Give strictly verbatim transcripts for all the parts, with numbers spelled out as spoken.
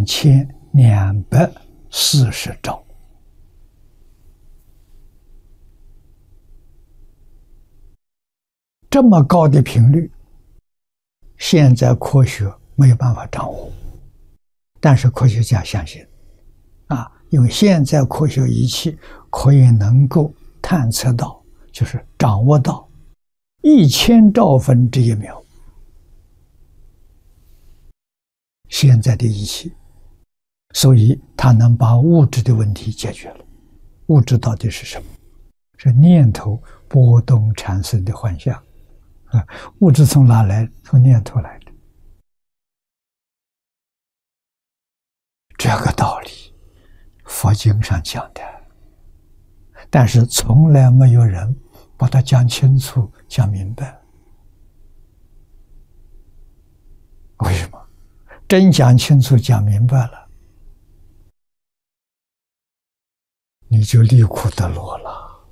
两千两百四十兆。这么高的频率，现在科学没有办法掌握，但是科学家相信，啊，因为现在科学仪器可以能够探测到，就是掌握到一千兆分之一秒。现在的仪器，所以它能把物质的问题解决了。物质到底是什么？是念头波动产生的幻象。啊，物质从哪来？从念头来的。这个道理，佛经上讲的，但是从来没有人把它讲清楚、讲明白。为什么？真讲清楚、讲明白了，你就离苦得乐了。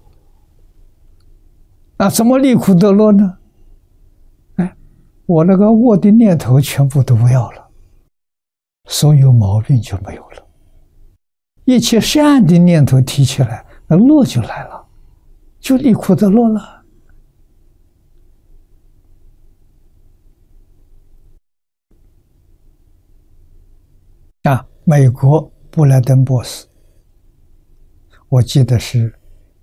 那怎么离苦得乐呢？哎，我那个恶的念头全部都不要了，所有毛病就没有了。一切善的念头提起来，那乐就来了，就离苦得乐了。啊，美国布莱登博士，我记得是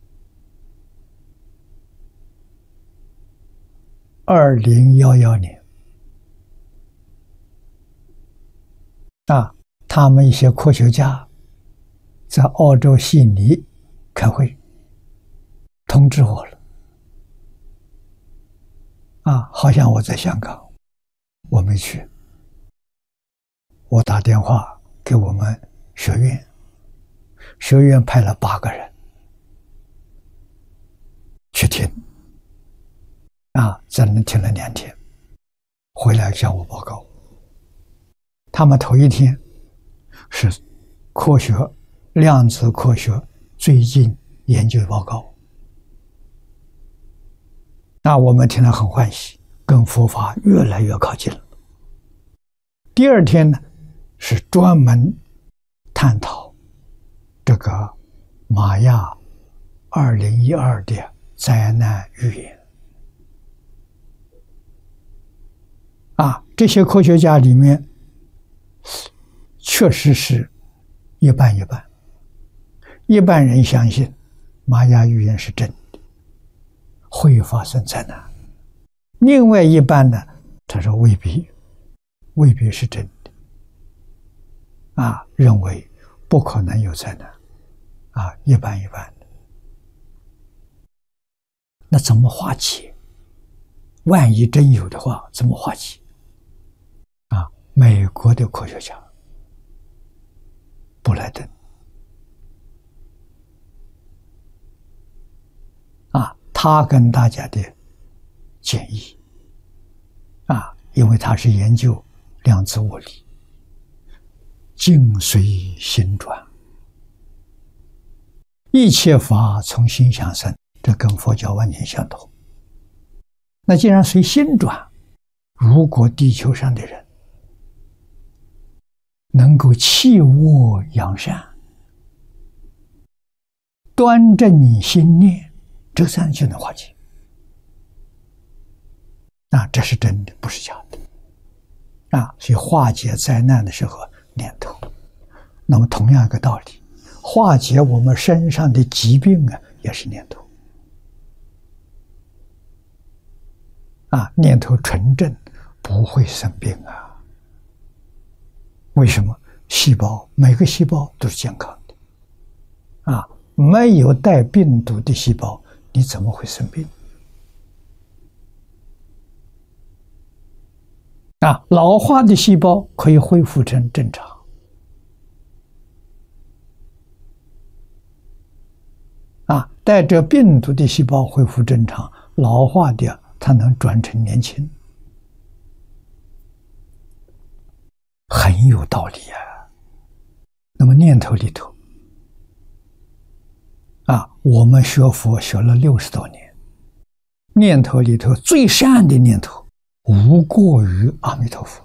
二零一一年，啊，他们一些科学家在澳洲悉尼开会，通知我了。啊，好像我在香港，我没去。我打电话给我们学院，学院派了八个人去听，啊，在那听了两天，回来向我报告。他们头一天是科学量子科学最近研究报告，那我们听了很欢喜，跟佛法越来越靠近了。第二天呢，是专门探讨这个玛雅二零一二的灾难预言。啊，这些科学家里面确实是一半一半，一半人相信玛雅预言是真的，会发生灾难；另外一半呢，他说未必，未必是真的。啊，认为不可能有灾难，啊，一般一般的。那怎么化解？万一真有的话，怎么化解？啊，美国的科学家布莱登，啊，他跟大家的建议，啊，因为他是研究量子物理。境随心转，一切法从心想生，这跟佛教完全相同。那既然随心转，如果地球上的人能够弃恶扬善，端正心念，这三就能化解。啊，这是真的，不是假的。啊，所以化解灾难的时候，念头。那么同样一个道理，化解我们身上的疾病啊，也是念头。啊，念头纯正，不会生病啊。为什么？细胞每个细胞都是健康的。啊，没有带病毒的细胞，你怎么会生病？啊，老化的细胞可以恢复成正常。啊，带着病毒的细胞恢复正常，老化的它能转成年轻，很有道理啊。那么念头里头，啊，我们学佛学了六十多年，念头里头最善的念头，无过于阿弥陀佛。